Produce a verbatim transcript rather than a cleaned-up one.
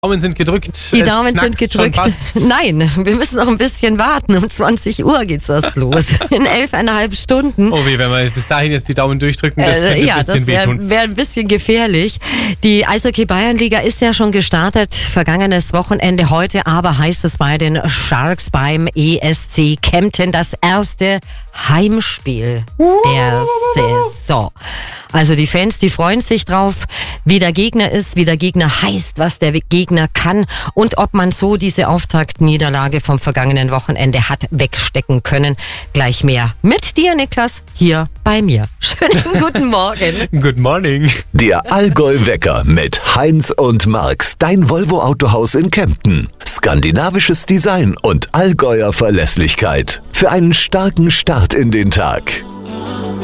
Daumen sind gedrückt. Die Es Daumen sind knackst schon gedrückt. fast. Nein, wir müssen noch ein bisschen warten. Um zwanzig Uhr geht's erst los. In elfeinhalb Stunden. Oh weh, wenn wir bis dahin jetzt die Daumen durchdrücken, das könnte Äh, ja, ein bisschen das wäre wehtun. wär ein bisschen gefährlich. Die Eishockey-Bayernliga ist ja schon gestartet, vergangenes Wochenende. Heute aber heißt es bei den Sharks beim E S C Kempten das erste Heimspiel der Saison. Also die Fans, die freuen sich drauf, wie der Gegner ist, wie der Gegner heißt, was der Gegner kann und ob man so diese Auftaktniederlage vom vergangenen Wochenende hat wegstecken können. Gleich mehr mit dir, Niklas, hier bei mir. Schönen guten Morgen. Good morning. Der Allgäu-Wecker mit Heinz und Marx, dein Volvo-Autohaus in Kempten. Skandinavisches Design und Allgäuer Verlässlichkeit. Für einen starken Start in den Tag.